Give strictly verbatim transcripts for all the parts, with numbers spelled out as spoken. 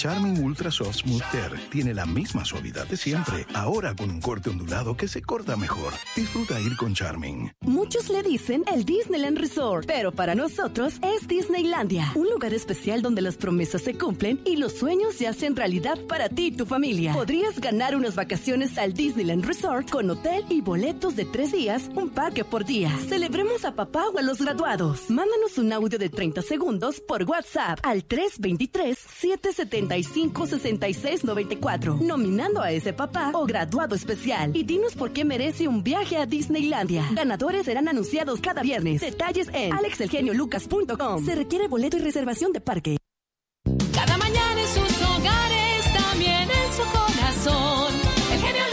Charmin Ultra Soft Smooth Care tiene la misma suavidad de siempre, ahora con un corte ondulado que se corta mejor. Disfruta ir con Charmin. Muchos le dicen el Disneyland Resort, pero para nosotros es Disneylandia, un lugar especial donde las promesas se cumplen y los sueños se hacen realidad para ti y tu familia. Podrías ganar unas vacaciones al Disneyland Resort con hotel y boletos de tres días, un parque por día. Celebremos a papá o a los graduados. Mándanos un audio de treinta segundos por WhatsApp al tres dos tres, siete siete cinco, seis seis nueve cuatro, nominando a ese papá o graduado especial. Y dinos por qué merece un viaje a Disneylandia. Ganadores serán anunciados cada viernes. Detalles en alex el genio lucas punto com. Se requiere boleto y reservación de parque. Cada mañana en sus hogares, también en su corazón. El genio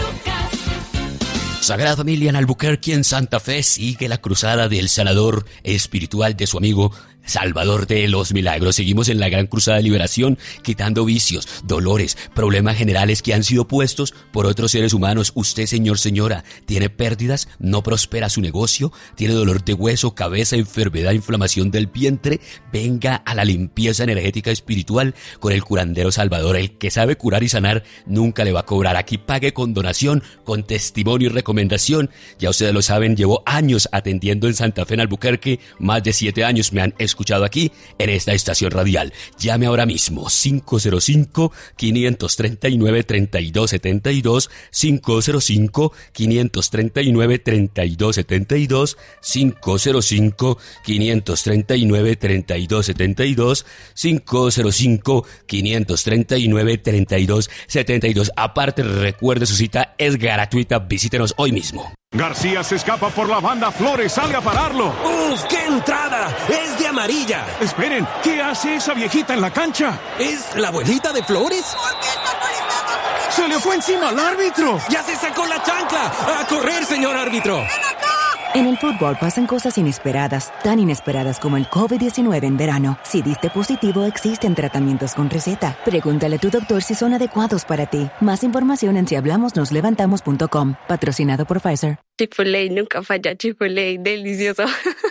Lucas. Sagrada Familia en Albuquerque, en Santa Fe, sigue la cruzada del sanador espiritual de su amigo Salvador de los Milagros. Seguimos en la gran cruzada de liberación, quitando vicios, dolores, problemas generales que han sido puestos por otros seres humanos. Usted, señor, señora, ¿tiene pérdidas? ¿No prospera su negocio? ¿Tiene dolor de hueso, cabeza, enfermedad, inflamación del vientre? Venga a la limpieza energética espiritual con el curandero Salvador. El que sabe curar y sanar nunca le va a cobrar. Aquí pague con donación, con testimonio y recomendación. Ya ustedes lo saben, llevo años atendiendo en Santa Fe, en Albuquerque. Más de siete años me han escuchado escuchado aquí en esta estación radial. Llame ahora mismo cinco cero cinco, cinco tres nueve, tres dos siete dos, cinco cero cinco, cinco tres nueve, tres dos siete dos, cinco cero cinco, cinco tres nueve, tres dos siete dos, cinco cero cinco, cinco tres nueve, tres dos siete dos. Aparte, recuerde, su cita es gratuita. Visítenos hoy mismo. García se escapa por la banda. Flores, salga a pararlo. ¡Uf, qué entrada! ¡Es de amarilla! Esperen, ¿qué hace esa viejita en la cancha? ¿Es la abuelita de Flores? ¿Por qué están molestando a su ¡Se le fue encima al árbitro! ¡Ya se sacó la chancla! ¡A correr, señor árbitro! ¡Ven acá! En el fútbol pasan cosas inesperadas, tan inesperadas como el covid diecinueve en verano. Si diste positivo, existen tratamientos con receta. Pregúntale a tu doctor si son adecuados para ti. Más información en si hablamos nos levantamos punto com. Patrocinado por Pfizer. Chick-fil-A nunca falla. Chick-fil-A, delicioso.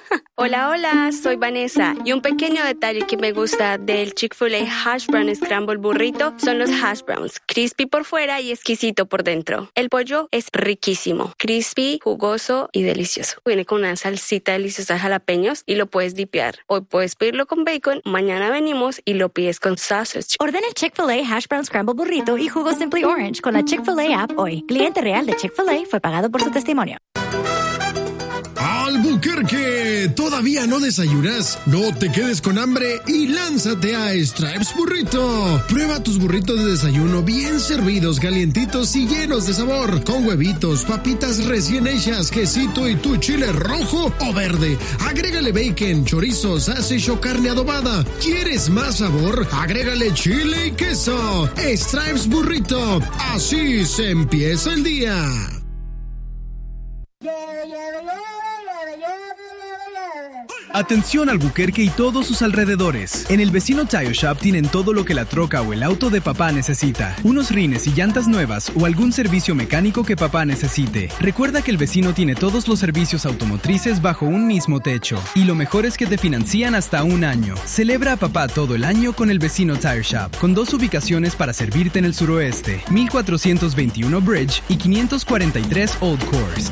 Hola, hola, soy Vanessa y un pequeño detalle que me gusta del Chick-fil-A Hash Brown Scramble Burrito son los hash browns, crispy por fuera y exquisito por dentro. El pollo es riquísimo, crispy, jugoso y delicioso. Viene con una salsita deliciosa de jalapeños y lo puedes dipear. Hoy puedes pedirlo con bacon, mañana venimos y lo pides con sausage. Ordena el Chick-fil-A Hash Brown Scramble Burrito y jugo Simply Orange con la Chick-fil-A app hoy. Cliente real de Chick-fil-A fue pagado por su testimonio. Albuquerque, ¿todavía no desayunas? No te quedes con hambre y lánzate a Stripes Burrito. Prueba tus burritos de desayuno bien servidos, calientitos y llenos de sabor, con huevitos, papitas recién hechas, quesito y tu chile rojo o verde. Agrégale bacon, chorizo, sausage o carne adobada. ¿Quieres más sabor? Agrégale chile y queso. Stripes Burrito. Así se empieza el día. Atención Albuquerque y todos sus alrededores. En el vecino Tire Shop tienen todo lo que la troca o el auto de papá necesita. Unos rines y llantas nuevas o algún servicio mecánico que papá necesite. Recuerda que el vecino tiene todos los servicios automotrices bajo un mismo techo. Y lo mejor es que te financian hasta un año. Celebra a papá todo el año con el vecino Tire Shop, con dos ubicaciones para servirte en el suroeste. mil cuatrocientos veintiuno Bridge y quinientos cuarenta y tres Old Course.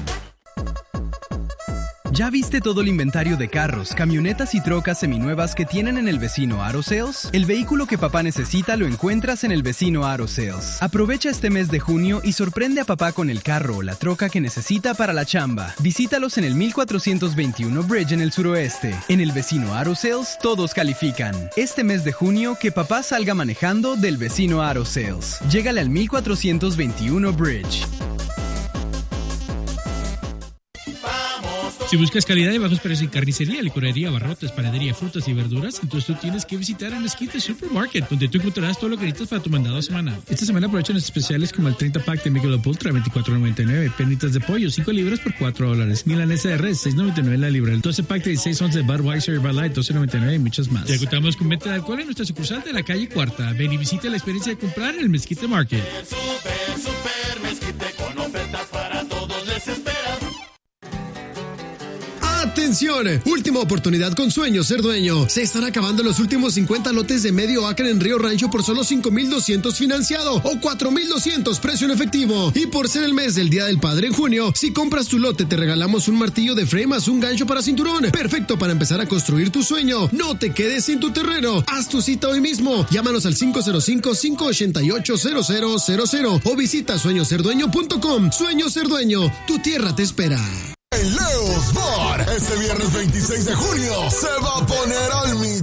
¿Ya viste todo el inventario de carros, camionetas y trocas seminuevas que tienen en el vecino Auto Sales? El vehículo que papá necesita lo encuentras en el vecino Auto Sales. Aprovecha este mes de junio y sorprende a papá con el carro o la troca que necesita para la chamba. Visítalos en el mil cuatrocientos veintiuno Bridge en el suroeste. En el vecino Auto Sales todos califican. Este mes de junio que papá salga manejando del vecino Auto Sales. Llégale al mil cuatrocientos veintiuno Bridge. Si buscas calidad y bajos precios en carnicería, licorería, abarrotes, panadería, frutas y verduras, entonces tú tienes que visitar el Mezquite Supermarket, donde tú encontrarás todo lo que necesitas para tu mandado semanal. Esta semana aprovechan los especiales como el treinta pack de Michelob Ultra, veinticuatro noventa y nueve, pernitas de pollo, cinco libras por cuatro dólares, milanesa de res, seis noventa y nueve la libra, el doce pack de dieciséis onzas de Budweiser y Bud Light, doce noventa y nueve y muchas más. Ya contamos con venta de alcohol en nuestra sucursal de la calle Cuarta. Ven y visita la experiencia de comprar en el Mezquite Market. Super, super Mezquite con ofertas para todos les espera. ¡Atención! Última oportunidad con Sueño Ser Dueño. Se están acabando los últimos cincuenta lotes de medio acre en Río Rancho por solo cinco mil doscientos financiado o cuatro mil doscientos precio en efectivo. Y por ser el mes del Día del Padre en junio, si compras tu lote te regalamos un martillo de frame más un gancho para cinturón. Perfecto para empezar a construir tu sueño. No te quedes sin tu terreno. Haz tu cita hoy mismo. Llámanos al cinco cero cinco, cinco ocho ocho, cero cero cero cero o visita sueño ser dueño punto com. Sueño Ser Dueño, tu tierra te espera. En Leo's Bar, este viernes veintiséis de junio, se va a poner al millón